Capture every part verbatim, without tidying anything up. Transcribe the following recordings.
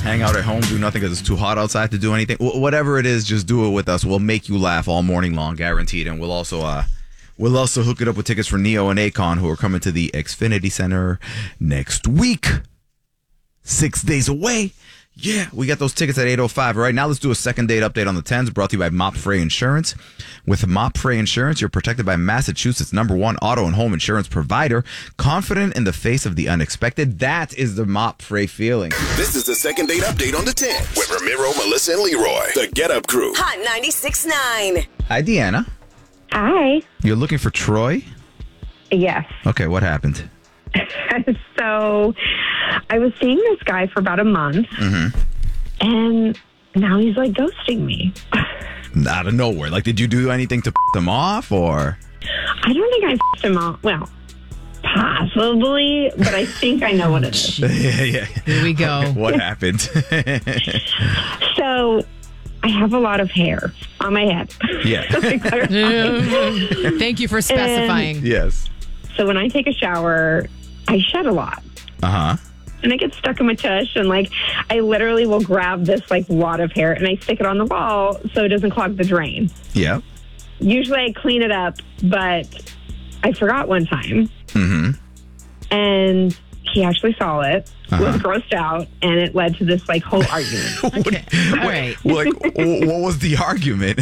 hang out at home, do nothing because it's too hot outside to do anything. W- whatever it is, just do it with us. We'll make you laugh all morning long, guaranteed. And we'll also uh, we'll also hook it up with tickets for Neo and Akon, who are coming to the Xfinity Center next week. Six days away. Yeah, we got those tickets at eight oh five. All right, now let's do a second date update on the tens, brought to you by Mop Frey Insurance. With Mop Frey Insurance, you're protected by Massachusetts' number one auto and home insurance provider, confident in the face of the unexpected. That is the Mop Frey feeling. This is the second date update on the ten with Ramiro, Melissa, and Leroy. The Get Up Crew. Hot ninety-six point nine. Hi, Deanna. Hi. You're looking for Troy? Yes. Okay, what happened? So I was seeing this guy for about a month, Mm-hmm. and now he's like ghosting me. Out of nowhere. Like, did you do anything to f- them off, or? I don't think I f***ed him off. Well, possibly, but I think I know what it is. yeah, yeah. Here we go. Okay, what happened? So I have a lot of hair on my head. Yeah. Just to clarify. Thank you for specifying. Yes. So when I take a shower, I shed a lot. Uh-huh. And it gets stuck in my tush, and like I literally will grab this like wad of hair and I stick it on the wall so it doesn't clog the drain. Yeah. Usually I clean it up, but I forgot one time. Mm-hmm. And he actually saw it, Uh-huh. was grossed out, and it led to this like whole argument. Okay. All right. Like, w- what was the argument?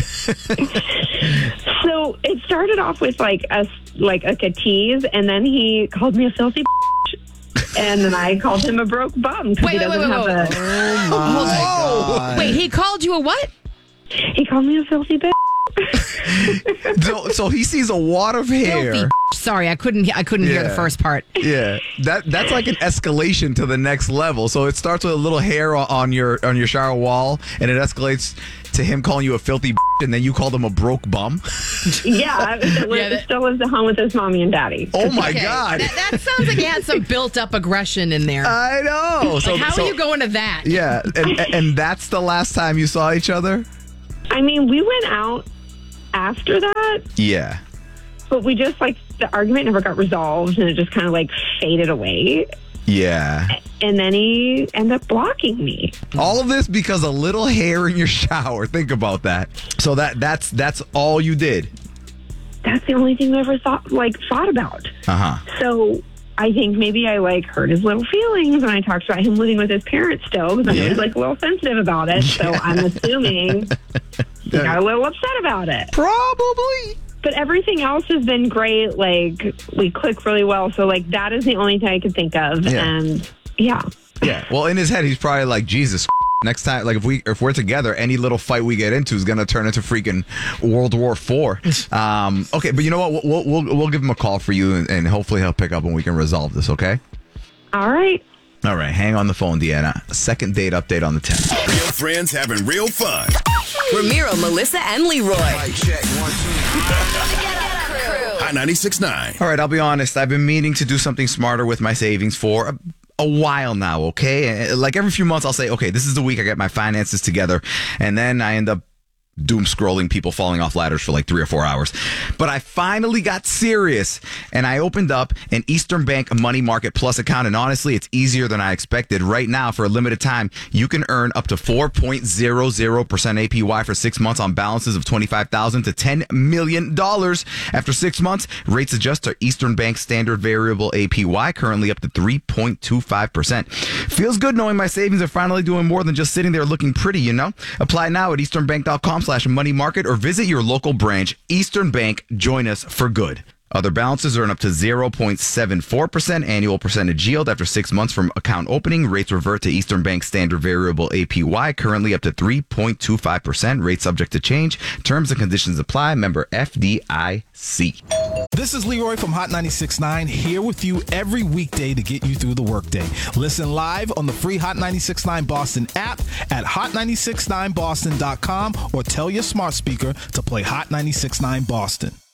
So it started off with like a like a tease, and then he called me a filthy bitch, and then I called him a broke bum because Wait, he wait, doesn't wait, have wait, a. Oh my God. Wait, he called you a what? He called me a filthy bitch. so, so he sees a wad of hair. Filthy. Sorry, I couldn't. I couldn't hear the Yeah. first part. Yeah, that that's like an escalation to the next level. So it starts with a little hair o- on your on your shower wall, and it escalates to him calling you a filthy, and then you called him a broke bum. Yeah, that lives, Yeah, that- still lives at home with his mommy and daddy. Oh my Okay, God! That, that sounds like he had some built-up aggression in there. I know. So like, how so- are you going to that? Yeah, and, and that's the last time you saw each other. I mean, we went out after that, Yeah. but we just like the argument never got resolved, and it just kind of like faded away. Yeah. And then he ended up blocking me. All of this because a little hair in your shower. Think about that. So that that's that's all you did. That's the only thing I ever thought like thought about. Uh huh. So I think maybe I like hurt his little feelings when I talked about him living with his parents still, because Yeah. I was like a little sensitive about it. So Yeah. I'm assuming he got a little upset about it. Probably. But everything else has been great. Like we click really well. So like that is the only thing I could think of. Yeah. And yeah. Yeah. Well, in his head, he's probably like, Jesus. Next time, like if we if we're together, any little fight we get into is gonna turn into freaking World War Four. Um, okay, but you know what? We'll we'll, we'll give him a call for you, and, and hopefully he'll pick up and we can resolve this. Okay. All right. All right. Hang on the phone, Deanna. Second date update on the tenth. Real friends having real fun. Ramiro, Melissa, and Leroy. Check one, Hot ninety-six point nine. All right. I'll be honest. I've been meaning to do something smarter with my savings for a, a while now. Okay. Like every few months, I'll say, okay, this is the week I get my finances together, and then I end up doom scrolling people falling off ladders for like three or four hours. But I finally got serious and I opened up an Eastern Bank Money Market Plus account. And honestly, it's easier than I expected. Right now, for a limited time, you can earn up to four point zero zero percent A P Y for six months on balances of twenty-five thousand dollars to ten million dollars. After six months, rates adjust to Eastern Bank Standard Variable A P Y, currently up to three point two five percent. Feels good knowing my savings are finally doing more than just sitting there looking pretty, you know? Apply now at easternbank.com slash money market or visit your local branch. Eastern Bank, join us for good. Other balances earn up to zero point seven four percent annual percentage yield after six months from account opening. Rates revert to Eastern Bank Standard Variable A P Y, currently up to three point two five percent. Rates subject to change. Terms and conditions apply. Member F D I C. This is Leroy from Hot ninety-six point nine, here with you every weekday to get you through the workday. Listen live on the free Hot ninety-six point nine Boston app at hot ninety-six point nine boston dot com or tell your smart speaker to play Hot ninety-six point nine Boston.